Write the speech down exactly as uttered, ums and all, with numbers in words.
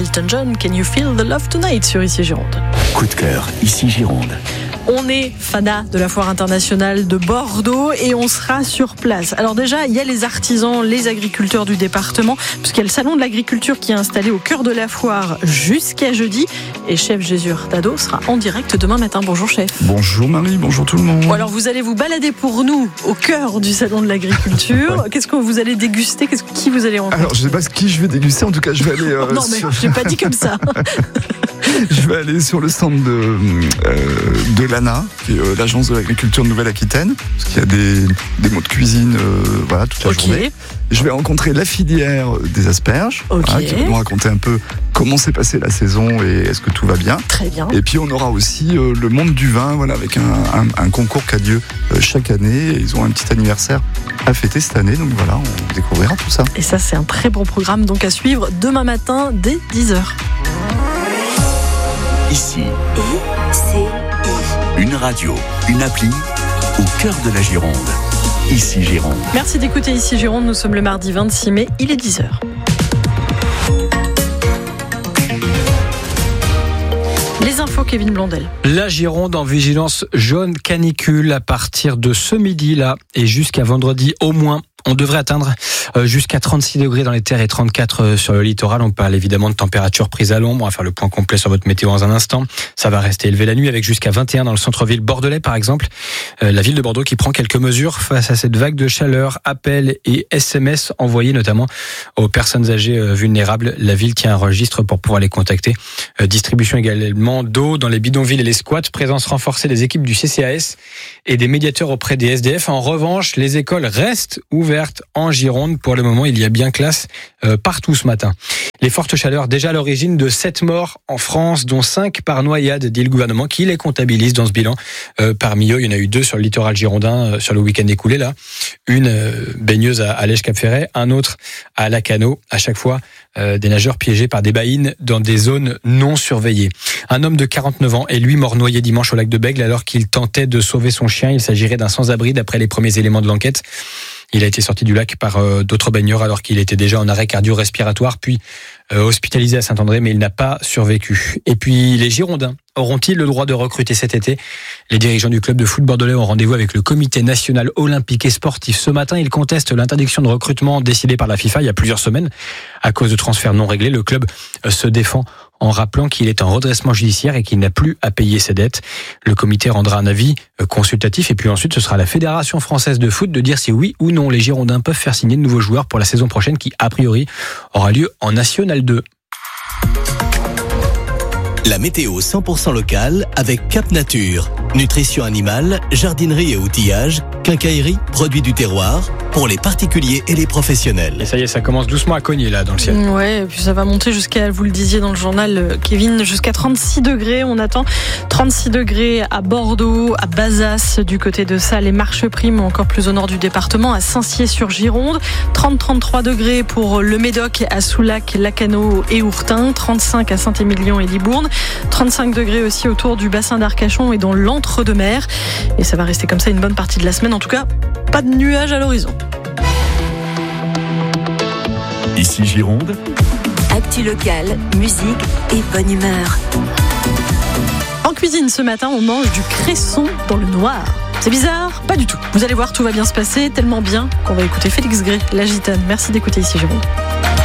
Elton John, Can You Feel the Love Tonight sur Ici Gironde. Coup de cœur, Ici Gironde. On est fanat de la foire internationale de Bordeaux et on sera sur place. Alors déjà, il y a les artisans, les agriculteurs du département, puisqu'il y a le salon de l'agriculture qui est installé au cœur de la foire jusqu'à jeudi. Et chef Jésus Hurtado sera en direct demain matin. Bonjour chef. Bonjour Marie, bonjour tout le monde. Bon, alors vous allez vous balader pour nous au cœur du salon de l'agriculture. Qu'est-ce que vous allez déguster? Qu'est-ce qui vous allez rencontrer? Alors je sais pas ce qui je vais déguster, en tout cas je vais aller... Euh, non mais sur... je n'ai pas dit comme ça. Je vais aller sur le stand de, euh, de l'A N A, qui est euh, l'agence de l'agriculture de Nouvelle-Aquitaine, parce qu'il y a des, des mots de cuisine euh, voilà, toute la okay. journée. Je vais rencontrer la filière des asperges, okay. hein, qui va nous raconter un peu comment s'est passée la saison et est-ce que tout va bien. Très bien. Et puis on aura aussi euh, le monde du vin, voilà, avec un, un, un concours qui a lieu euh, chaque année. Et ils ont un petit anniversaire à fêter cette année, donc voilà, on découvrira tout ça. Et ça, c'est un très bon programme donc à suivre demain matin dès dix heures. Ici, I C I. Une radio, une appli, au cœur de la Gironde. Ici Gironde. Merci d'écouter Ici Gironde, nous sommes le mardi vingt-six mai, il est dix heures. Les infos, Kevin Blondel. La Gironde en vigilance jaune canicule à partir de ce midi-là et jusqu'à vendredi au moins. On devrait atteindre jusqu'à trente-six degrés dans les terres et trente-quatre sur le littoral. On parle évidemment de température prise à l'ombre. On va faire le point complet sur votre météo dans un instant. Ça va rester élevé la nuit avec jusqu'à vingt et un dans le centre-ville bordelais par exemple. La ville de Bordeaux qui prend quelques mesures face à cette vague de chaleur. Appels et S M S envoyés notamment aux personnes âgées vulnérables. La ville tient un registre pour pouvoir les contacter. Distribution également d'eau dans les bidonvilles et les squats. Présence renforcée des équipes du C C A S et des médiateurs auprès des S D F. En revanche, les écoles restent ouvertes en Gironde. Pour le moment, il y a bien classe euh, partout ce matin. Les fortes chaleurs, déjà à l'origine de sept morts en France, dont cinq par noyade, dit le gouvernement, qui les comptabilise dans ce bilan. Euh, parmi eux, il y en a eu deux sur le littoral girondin, euh, sur le week-end écoulé, là. Une euh, baigneuse à, à Lège-Cap-Ferret, un autre à Lacano. À chaque fois, euh, des nageurs piégés par des baïnes dans des zones non surveillées. Un homme de quarante-neuf ans est lui mort noyé dimanche au lac de Bègle alors qu'il tentait de sauver son chien. Il s'agirait d'un sans-abri d'après les premiers éléments de l'enquête. Il a été sorti du lac par euh, d'autres baigneurs alors qu'il était déjà en arrêt cardio-respiratoire, puis euh, hospitalisé à Saint-André, mais il n'a pas survécu. Et puis, les Girondins auront-ils le droit de recruter cet été? Les dirigeants du club de foot bordelais ont rendez-vous avec le comité national olympique et sportif. Ce matin, ils contestent l'interdiction de recrutement décidée par la FIFA il y a plusieurs semaines. À cause de transferts non réglés, le club euh, se défend en rappelant qu'il est en redressement judiciaire et qu'il n'a plus à payer ses dettes. Le comité rendra un avis consultatif et puis ensuite ce sera la Fédération française de foot de dire si oui ou non les Girondins peuvent faire signer de nouveaux joueurs pour la saison prochaine qui, a priori, aura lieu en National deux. La météo cent pour cent locale avec Cap Nature. Nutrition animale, jardinerie et outillage, quincaillerie, produits du terroir, pour les particuliers et les professionnels. Et ça y est, ça commence doucement à cogner là dans le ciel. Ouais, et puis ça va monter jusqu'à, vous le disiez dans le journal, Kevin, jusqu'à trente-six degrés. On attend trente-six degrés à Bordeaux, à Bazas, du côté de Salles et Marcheprime, encore plus au nord du département, à Saint-Sié-sur-Gironde. trente à trente-trois degrés pour le Médoc, à Soulac, Lacano et Ourtin. trente-cinq à Saint-Émilion et Libourne. trente-cinq degrés aussi autour du bassin d'Arcachon et dans l'entre-deux-mer. Et ça va rester comme ça une bonne partie de la semaine. En tout cas, pas de nuages à l'horizon. Ici Gironde. Actu locale, musique et bonne humeur. En cuisine ce matin, on mange du cresson dans le noir. C'est bizarre? Pas du tout. Vous allez voir, tout va bien se passer, tellement bien qu'on va écouter Félix Gray, La Gitane. Merci d'écouter Ici Gironde.